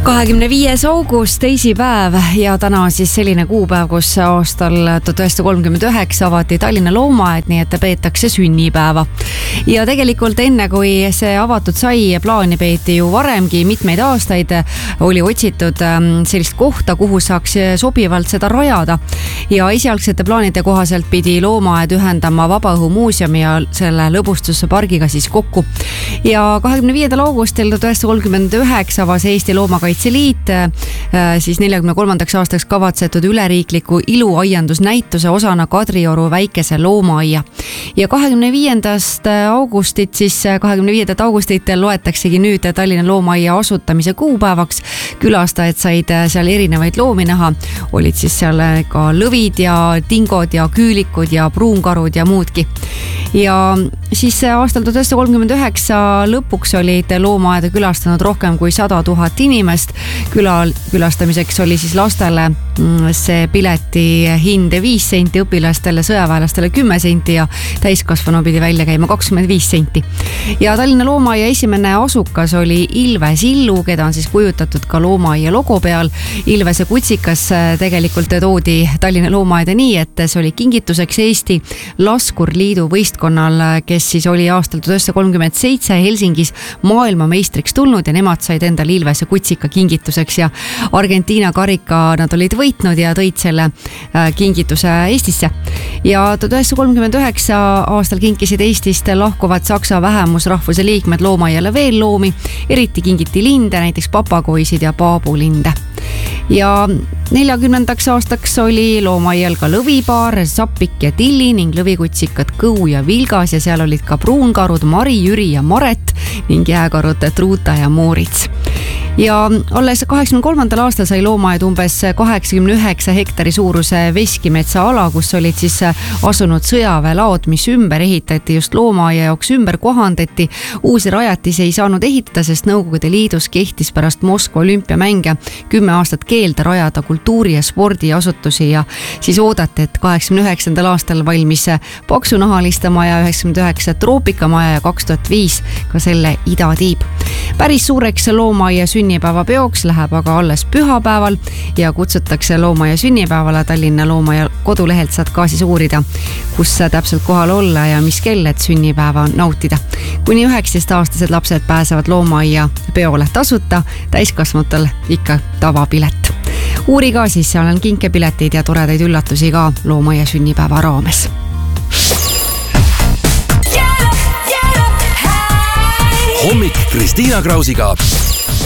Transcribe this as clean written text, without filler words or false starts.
25. august, teisipäev ja täna on siis selline kuupäev, kus aastal 1939 avati Tallinna loomaaed, nii et peetakse sünnipäeva. Ja tegelikult enne, kui see avatud sai, plaani peeti ju varemgi mitmeid aastaid, oli otsitud sellist kohta, kuhu saaks sobivalt seda rajada. Ja esialgsete plaanide kohaselt pidi loomaaed ühendama Vabaõhumuuseumi ja selle lõbustuspargiga siis kokku. Ja 25. augustil 1939 avas Eesti Loomakaitse Liit siis 43. aastaks kavatsetud üleriikliku iluaiandusnäituse osana Kadrioru väikese loomaaia. Ja 25. augustit loetaksegi nüüd Tallinna loomaaia asutamise kuupäevaks. Külastajad said seal erinevaid loomi näha. Olid siis seal ka lõvid ja tingod ja küülikud ja pruunkarud ja muudki. Ja siis aastal 1939 lõpuks olid loomaaeda külastanud rohkem kui 100 000 inimest. Külastamiseks oli siis lastele see pileti hind 5 senti, õpilastele, sõjaväelastele 10 senti ja täiskasvanu pidi välja käima 25 senti. Ja Tallinna loomaaia esimene asukas oli Ilves Illu, keda on siis kujutatud ka loomaaia logo peal. Ilvese kutsikas tegelikult toodi Tallinna loomaaeda nii, et see oli kingituseks Eesti Laskurliidu võistkonnal, kes siis oli aastal 1937 Helsingis maailmameistriks tulnud ja nemad said endale Ilvese kutsika kingituseks ja Argentiina karika nad olid võitnud ja tõid selle kingituse Eestisse. Ja 1939 aastal kinkisid Eestist lahkuvad Saksa vähemusrahvuse liikmed loomaiale veel loomi, eriti kingiti linde, näiteks papagoisid ja paabulinde. Ja 40. aastaks oli loomaial ka lõvipaar, Sapik ja Tilli ning lõvikutsikad Kõu ja Vilgas ja seal olid ka pruunkarud Mari, Jüri ja Maret ning jääkarud Truuta ja Moorits. Ja alles 83. aastal sai loomaaed umbes 89 hektari suuruse veskimetsa ala, kus olid siis asunud sõjaväelaod, mis ümber ehitati just loomaaia jaoks ümber kohandati. Uusi rajatisi ei saanud ehitada, sest Nõukogude Liidus kehtis pärast Moskva olümpiamänge 10 aastat keelde rajada kultuuri- ja spordiasutusi ja siis oodati, et 89. aastal valmis Paksunahaliste maja, 99 Troopikamaja ja 2005 ka selle idatiib. Päris suureks loomaaia sünnipäeva peoks läheb aga alles pühapäeval ja kutsutakse loomaaia sünnipäevale. Tallinna loomaaia kodulehelt saad ka siis uurida, kus täpselt kohal olla ja mis kell, et sünnipäeva nautida. Kuni 19-aastased lapsed pääsevad loomaaia peole tasuta, täiskasvanutel ikka tavapilet. Uuri ka siis, seal on kinkepiletid ja toredaid üllatusi ka loomaaia sünnipäeva raames. Hommik Kristiina Krausiga.